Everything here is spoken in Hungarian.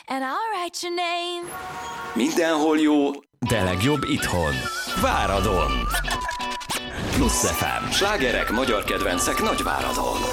and I'll write your name. Mindenhol jó, de legjobb itthon. Váradon. Plusz FM. Slágerek, magyar kedvencek Nagyváradon.